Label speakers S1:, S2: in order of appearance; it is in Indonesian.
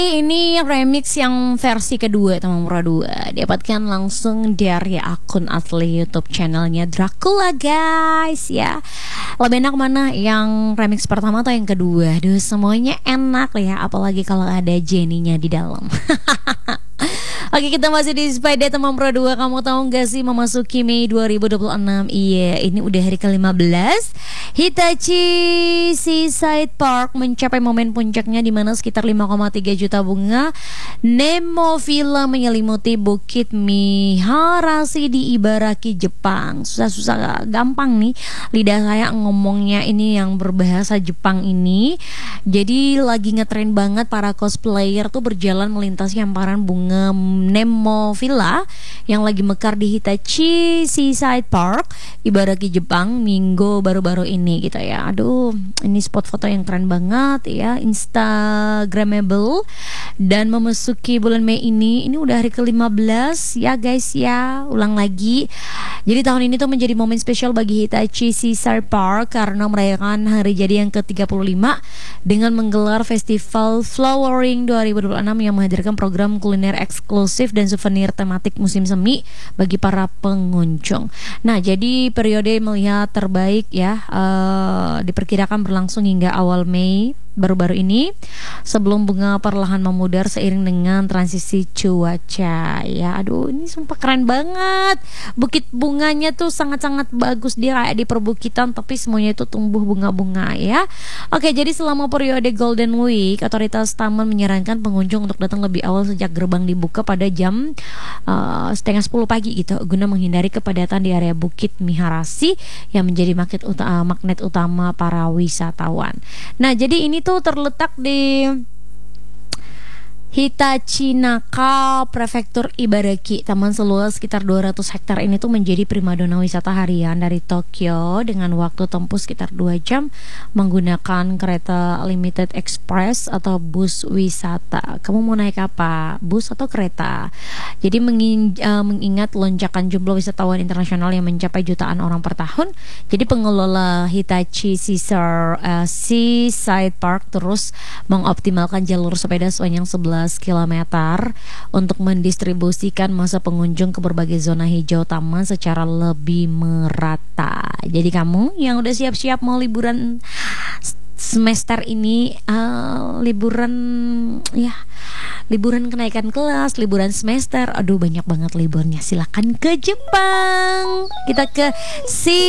S1: Ini remix yang versi kedua Tamang Pro 2. Dapatkan langsung dari akun asli YouTube channelnya Dracula guys ya. Lebih enak mana yang remix pertama atau yang kedua? Duh, semuanya enak ya, apalagi kalau ada Jenny-nya di dalam. Oke, kita masih di Sepeda Tamang Pro 2. Kamu tahu gak sih memasuki Mei 2026? Iya, ini udah hari ke-15. Hitachi Seaside Park mencapai momen puncaknya di mana sekitar 5,3 juta bunga Nemovilla menyelimuti Bukit Miharashi di Ibaraki, Jepang. Susah-susah gampang nih lidah saya ngomongnya ini yang berbahasa Jepang ini. Jadi lagi ngetren banget para cosplayer tuh berjalan melintasi hamparan bunga Nemovilla yang lagi mekar di Hitachi Seaside Park, Ibaraki, Jepang, minggu baru-baru ini gitu ya. Aduh, ini spot foto yang keren banget ya, instagramable. Dan memasuki bulan Mei ini udah hari ke-15 ya guys ya. Ulang lagi. Jadi tahun ini tuh menjadi momen spesial bagi Hitachi Seaside Park karena merayakan hari jadi yang ke-35 dengan menggelar Festival Flowering 2026 yang menghadirkan program kuliner eksklusif dan souvenir tematik musim semi bagi para pengunjung. Nah, jadi periode melihat terbaik ya diperkirakan berlangsung hingga awal Mei baru-baru ini sebelum bunga perlahan memudar seiring dengan transisi cuaca ya. Aduh, ini sumpah keren banget. Bukit bunganya tuh sangat-sangat bagus, dia kayak di perbukitan tapi semuanya itu tumbuh bunga-bunga ya. Oke, jadi selama periode Golden Week, otoritas taman menyarankan pengunjung untuk datang lebih awal sejak gerbang dibuka pada jam setengah 10 pagi gitu, guna menghindari kepadatan di area Bukit Miharashi yang menjadi magnet utama para wisatawan. Nah, jadi ini tuh terletak di Hitachi Naka, Prefektur Ibaraki. Taman seluas sekitar 200 hektar ini tuh menjadi primadona wisata harian dari Tokyo dengan waktu tempuh sekitar 2 jam menggunakan kereta Limited Express atau bus wisata. Kamu mau naik apa? Bus atau kereta? Jadi mengingat lonjakan jumlah wisatawan internasional yang mencapai jutaan orang per tahun, jadi pengelola Hitachi Seaside Park terus mengoptimalkan jalur sepeda sepanjang 11 km untuk mendistribusikan masa pengunjung ke berbagai zona hijau taman secara lebih merata. Jadi kamu yang udah siap-siap mau liburan semester ini, liburan kenaikan kelas, liburan semester, aduh banyak banget liburnya. Silakan ke Jepang. Kita ke